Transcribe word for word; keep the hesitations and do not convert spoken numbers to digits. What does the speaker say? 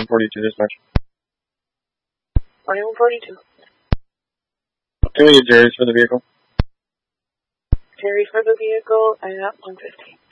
one forty-two dispatch. twenty-one forty-two. Can we get Jerry's for the vehicle? Jerry for the vehicle at one fifty.